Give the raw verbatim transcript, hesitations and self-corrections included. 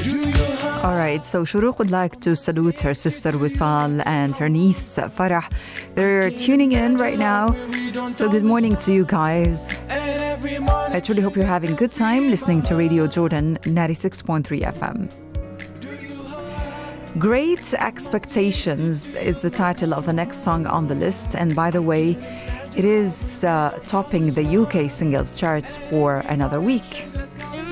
All right, so Shuruq would like to salute her sister Wisal and her niece Farah. They're tuning in right now. So good morning to you guys. I truly hope you're having a good time listening to Radio Jordan ninety-six point three F M. Great Expectations is the title of the next song on the list. And by the way, it is uh, topping the U K singles charts for another week.